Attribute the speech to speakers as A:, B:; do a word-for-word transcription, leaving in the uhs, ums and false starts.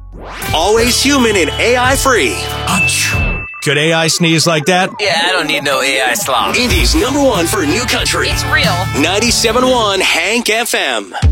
A: Always human and A I free. Could A I sneeze like that?
B: Yeah, I don't need no A I slop.
A: Indy's number one for new country.
C: It's real.
A: ninety-seven point one Hank F M.